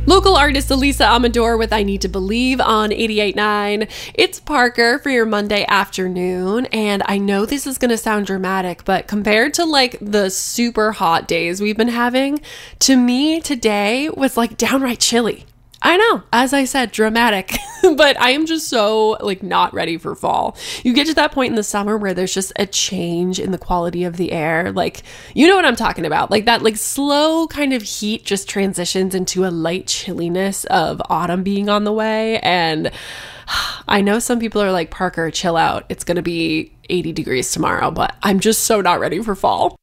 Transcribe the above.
Local artist Elisa Amador with I Need to Believe on 88.9. It's Parker for your Monday afternoon, and I know this is going to sound dramatic, but compared to like the super hot days we've been having, to me today was like downright chilly. I know, as I said, dramatic, but I am just so like not ready for fall. You get to that point in the summer where there's just a change in the quality of the air. Like, you know what I'm talking about? Like that like slow kind of heat just transitions into a light chilliness of autumn being on the way. And I know some people are like, Parker, chill out. It's going to be 80 degrees tomorrow, but I'm just so not ready for fall.